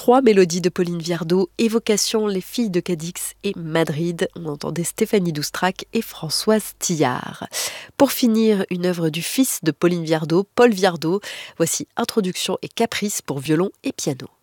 3 mélodies de Pauline Viardot, Évocation, Les filles de Cadix et Madrid. On entendait Stéphanie Doustrac et Françoise Tillard. Pour finir, une œuvre du fils de Pauline Viardot, Paul Viardot. Voici Introduction et Caprice pour violon et piano.